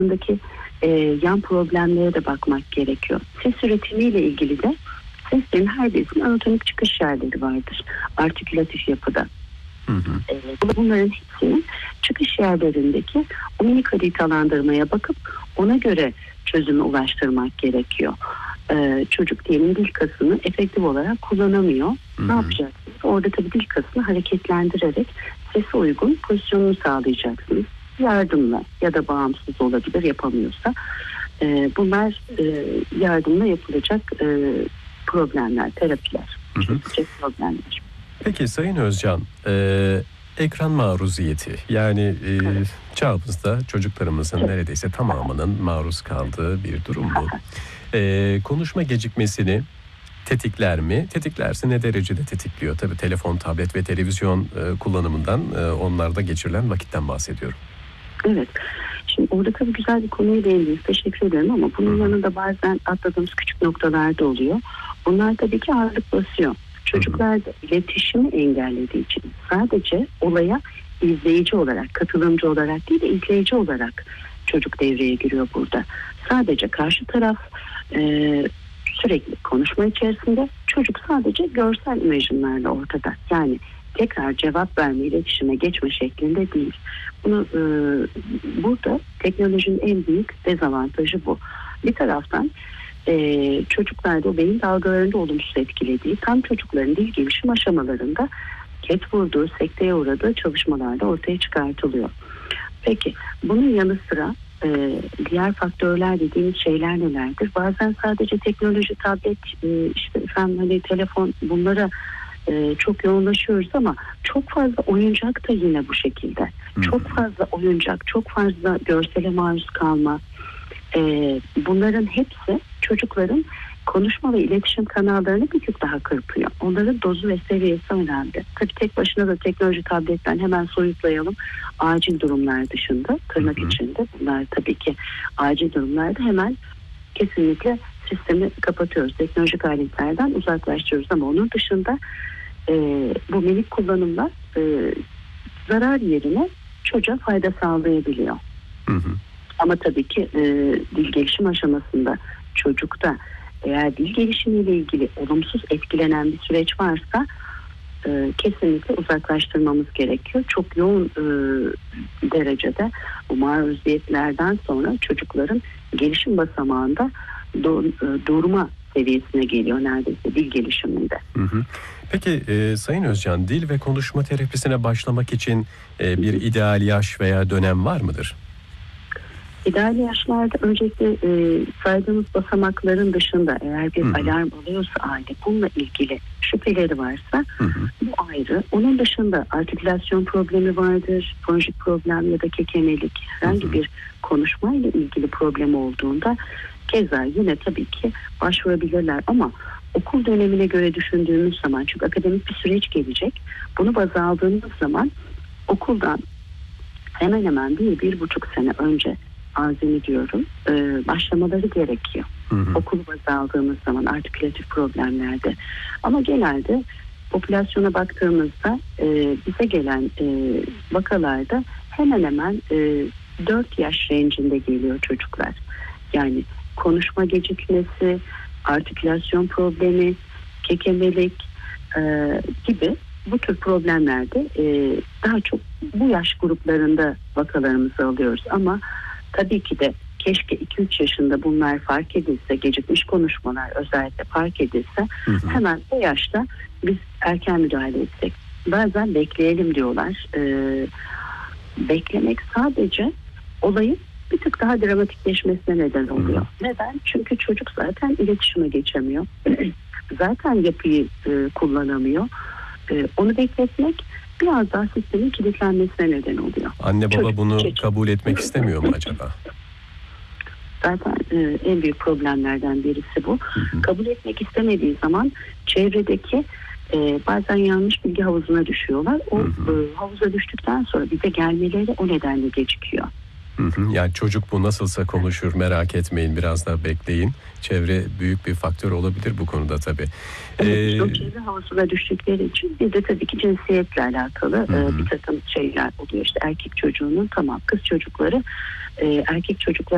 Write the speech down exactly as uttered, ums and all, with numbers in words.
Daki e, yan problemlere de bakmak gerekiyor. Ses üretimiyle ilgili de seslerin her birisinin anatomik çıkış yerleri vardır. Artikülatif yapıda. Hı hı. E, bunların hepsinin çıkış yerlerindeki o minik haritalandırmaya bakıp ona göre çözüme ulaştırmak gerekiyor. E, çocuk diyelim dil kasını efektif olarak kullanamıyor. Hı hı. Ne yapacaksınız? Orada tabii dil kasını hareketlendirerek sese uygun pozisyonunu sağlayacaksınız. Yardımla ya da bağımsız olabilir yapamıyorsa. E, bunlar e, yardımla yapılacak e, problemler, terapiler. Çözülecek problemler. Peki Sayın Özcan, e, ekran maruziyeti yani e, evet. çağımızda çocuklarımızın evet. neredeyse tamamının maruz kaldığı bir durum bu. E, konuşma gecikmesini tetikler mi? Tetiklerse ne derecede tetikliyor? Tabii telefon, tablet ve televizyon e, kullanımından e, onlarda geçirilen vakitten bahsediyorum. Evet. Şimdi orada tabii güzel bir konuya değindiniz. Teşekkür ederim ama bunun Hı-hı. yanında bazen atladığımız küçük noktalar da oluyor. Bunlar tabii ki ağırlık basıyor. Çocuklar da iletişimi engellediği için sadece olaya izleyici olarak, katılımcı olarak değil de izleyici olarak çocuk devreye giriyor burada. Sadece karşı taraf e, sürekli konuşma içerisinde, çocuk sadece görsel imajınlarla ortada. Yani tekrar cevap verme, iletişime geçme şeklinde değil. Bunu e, burada teknolojinin en büyük dezavantajı bu. Bir taraftan e, çocuklarda o beyin dalgalarında olumsuz etkilediği, tam çocukların dil gelişim aşamalarında ket vurduğu, sekteye uğradığı çalışmalarda ortaya çıkartılıyor. Peki bunun yanı sıra e, diğer faktörler dediğimiz şeyler nelerdir? Bazen sadece teknoloji, tablet, e, işte efendim hani telefon, bunlara Ee, çok yoğunlaşıyoruz ama çok fazla oyuncak da yine bu şekilde. Hı. Çok fazla oyuncak, çok fazla görsele maruz kalma. Ee, bunların hepsi çocukların konuşma ve iletişim kanallarını bir tık daha kırpıyor. Onların dozu ve seviyesi önemli. Tabii tek başına da teknoloji, tabletten hemen soyutlayalım. Acil durumlar dışında, tırnak Hı. içinde bunlar tabii ki acil durumlarda hemen kesinlikle sistemi kapatıyoruz. Teknolojik aletlerden uzaklaştırıyoruz ama onun dışında e, bu minik kullanımlar e, zarar yerine çocuğa fayda sağlayabiliyor. Hı hı. Ama tabii ki e, dil gelişim aşamasında çocukta eğer dil gelişimiyle ilgili olumsuz etkilenen bir süreç varsa e, kesinlikle uzaklaştırmamız gerekiyor. Çok yoğun e, derecede bu maruziyetlerden sonra çocukların gelişim basamağında durma seviyesine geliyor neredeyse dil gelişiminde. Hı hı. Peki e, Sayın Özcan, dil ve konuşma terapisine başlamak için e, bir ideal yaş veya dönem var mıdır? İdeal yaşlarda öncelikle e, saydığımız basamakların dışında eğer bir hı hı. alarm alıyorsa aile, bununla ilgili şüpheleri varsa hı hı. bu ayrı. Onun dışında artikülasyon problemi vardır, fonjik problem ya da kekemelik, herhangi hı hı. bir konuşmayla ilgili problem olduğunda keza yine tabii ki başvurabilirler ama okul dönemine göre düşündüğümüz zaman, çünkü akademik bir süreç gelecek, bunu baz aldığımız zaman okuldan hemen hemen bir, bir buçuk sene önce azami diyorum e, başlamaları gerekiyor. Hı hı. Okulu baz aldığımız zaman artikülatif problemlerde. Ama genelde popülasyona baktığımızda e, bize gelen e, vakalarda hemen hemen e, dört yaş range'inde geliyor çocuklar. Yani konuşma gecikmesi, artikülasyon problemi, kekemelik e, gibi bu tür problemlerde e, daha çok bu yaş gruplarında vakalarımızı alıyoruz. Ama tabii ki de keşke iki üç yaşında bunlar fark edilse, gecikmiş konuşmalar özellikle fark edilse hı hı. hemen o yaşta biz erken müdahale etsek. Bazen bekleyelim diyorlar. E, beklemek sadece olayın bir tık daha dramatikleşmesine neden oluyor. Hı. Neden? Çünkü çocuk zaten iletişime geçemiyor. zaten yapıyı e, kullanamıyor. E, onu bekletmek biraz daha sistemin kilitlenmesine neden oluyor. Anne baba çocuk, bunu çocuk. kabul etmek istemiyor mu acaba? Zaten e, en büyük problemlerden birisi bu. Hı hı. Kabul etmek istemediği zaman çevredeki e, bazen yanlış bilgi havuzuna düşüyorlar. O hı hı. E, havuza düştükten sonra bize gelmeleri o nedenle gecikiyor. Hı hı. Yani çocuk bu nasılsa konuşur, merak etmeyin, biraz daha bekleyin. Çevre büyük bir faktör olabilir bu konuda tabii. Evet, ee, çevre havuzuna düştükleri için bir de tabii ki cinsiyetle alakalı hı hı. bir takım şeyler oluyor. İşte erkek çocuğunun, tamam, kız çocukları, erkek çocuklar